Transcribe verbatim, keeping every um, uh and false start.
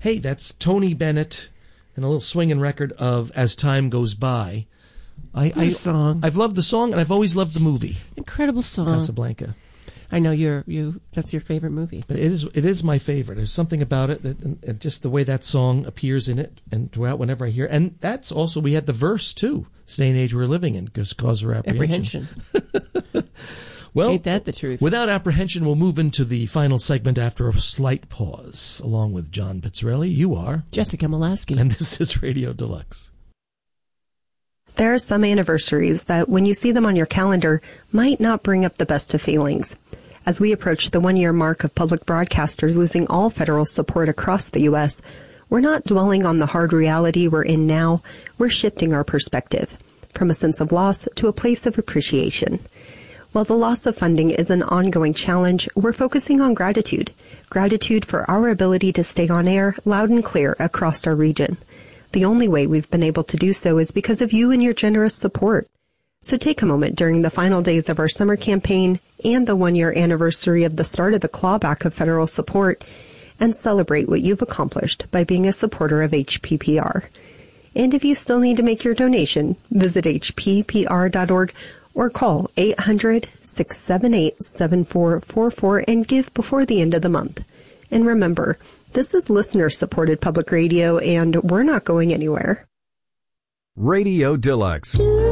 hey, that's Tony Bennett and a little swinging record of As Time Goes By. I, I song. I've loved the song, and I've always loved the movie. Incredible song. Casablanca. I know you're you. That's your favorite movie. It is. It is my favorite. There's something about it that, and, and just the way that song appears in it, and throughout whenever I hear. And that's also, we had the verse too. This day and age we're living in, because cause for apprehension. Apprehension. Well, ain't that the truth? Without apprehension, we'll move into the final segment after a slight pause. Along with John Pizzarelli, you are Jessica Molaski, and this is Radio Deluxe. There are some anniversaries that, when you see them on your calendar, might not bring up the best of feelings. As we approach the one-year mark of public broadcasters losing all federal support across the U S, we're not dwelling on the hard reality we're in now. We're shifting our perspective from a sense of loss to a place of appreciation. While the loss of funding is an ongoing challenge, we're focusing on gratitude. Gratitude for our ability to stay on air loud and clear across our region. The only way we've been able to do so is because of you and your generous support. So take a moment during the final days of our summer campaign and the one-year anniversary of the start of the clawback of federal support and celebrate what you've accomplished by being a supporter of H P P R. And if you still need to make your donation, visit H P P R dot org or call eight hundred, six seven eight, seven four four four and give before the end of the month. And remember, this is listener-supported public radio, and we're not going anywhere. Radio Deluxe.